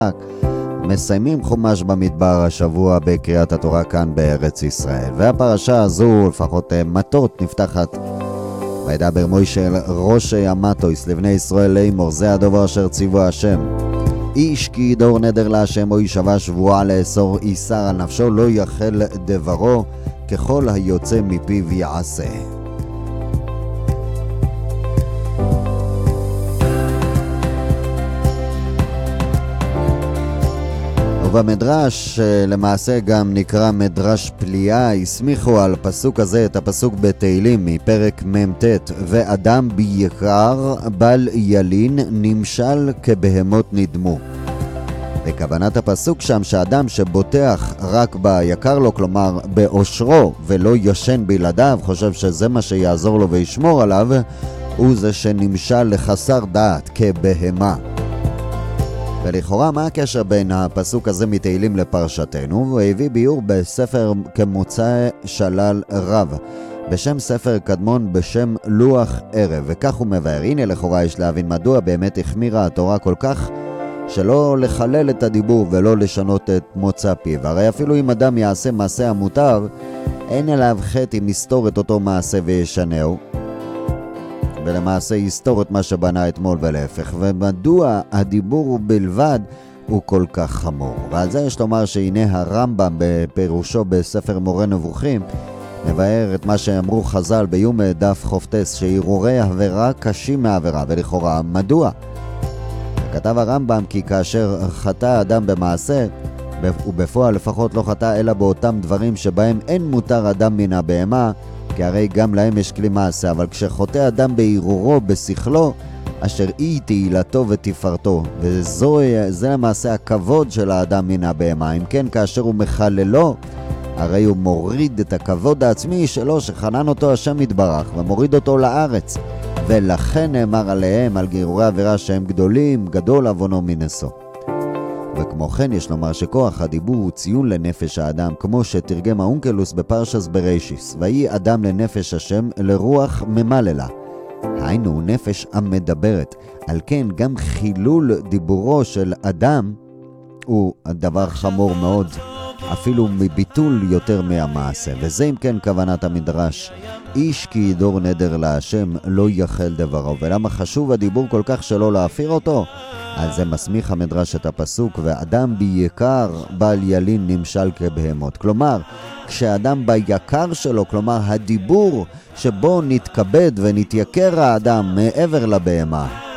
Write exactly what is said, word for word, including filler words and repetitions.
מסיימים חומש במדבר השבוע בקריאת התורה כאן בארץ ישראל. והפרשה הזו, לפחות מטות, נפתחת וידבר מוישה אל ראשי המטויס לבני ישראל לאמור, זה הדבר אשר ציווה השם. איש כי ידור נדר להשם או יישבע שבועה לאסור איסר על נפשו, לא יחל דברו, ככל היוצא מפיו יעשה. ובמדרש, למעשה גם נקרא מדרש פליאה, הסמיכו על פסוק הזה את הפסוק בתהילים מפרק ממתת, ואדם ביקר בל ילין נמשל כבהמות נדמו. וכוונת הפסוק שם שאדם שבוטח רק ביקר לו, כלומר באושרו ולא ישן בלעדיו, חושב שזה מה שיעזור לו וישמור עליו, הוא זה שנמשל לחסר דעת כבהמה. ולכאורה מה הקשר בין הפסוק הזה מתהילים לפרשתנו? הוא הביא ביור בספר כמוצא שלל רב בשם ספר קדמון בשם לוח ערב, וכך הוא מבאר. הנה לכאורה יש להבין מדוע באמת החמירה התורה כל כך שלא לחלל את הדיבור ולא לשנות את מוצא פיו. הרי אפילו אם אדם יעשה מעשה המוטב, אין עליו חטא אם יסתור את אותו מעשה וישנהו, ולמעשה יסתור את מה שבנה אתמול ולהפך. ומדוע הדיבור בלבד הוא כל כך חמור? ועל זה יש לומר שהנה הרמב"ם בפירושו בספר מורה נבוכים מבאר את מה שאמרו חז"ל ביום דף חופטס, שהרהורי עבירה קשים מעבירה. ולכאורה מדוע? כתב הרמב"ם כי כאשר חטא אדם במעשה, ובפועל לפחות לא חטא אלא באותם דברים שבהם אין מותר אדם מן הבהמה, כי הרי גם להם יש כלי מעשה, אבל כשחוטא אדם בהרהורו בשכלו, אשר אי תהילתו ותפארתו, וזה למעשה הכבוד של האדם מן הבהמה. אם כן, כאשר הוא מחללו, הרי הוא מוריד את הכבוד העצמי שלו שחנן אותו השם יתברך, ומוריד אותו לארץ. ולכן נאמר עליהם, על גירורי עבירה שהם גדולים, גדול עוונו מנשוא. וכמו כן יש לומר שכוח הדיבור הוא ציון לנפש האדם, כמו שתרגם האונקלוס בפרשס בראשיס, ויהי אדם לנפש השם לרוח ממללה. היינו נפש המדברת. על כן גם חילול דיבורו של אדם הוא דבר חמור מאוד, אפילו מביטול יותר מהמעשה. וזה אם כן כוונת המדרש, איש כי ידור נדר להשם לא יחל דברו. ולמה חשוב הדיבור כל כך שלא להפיר אותו? על זה מסמיך המדרש את הפסוק, ואדם ביקר בל ילין נמשל כבהמות. כלומר, כשאדם ביקר שלו, כלומר הדיבור שבו נתכבד ונתייקר האדם מעבר לבהמה,